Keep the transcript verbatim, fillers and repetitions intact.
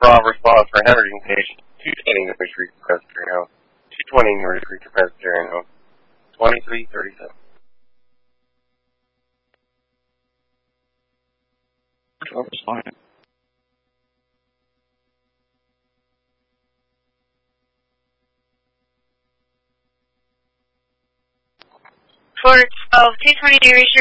Bravo response for Hemorrhaging patient. two twenty New Street Presbyterian Home. two twenty New Street Presbyterian Home. twenty-three thirty-seven. That was fine. four twelve, two twenty New Street.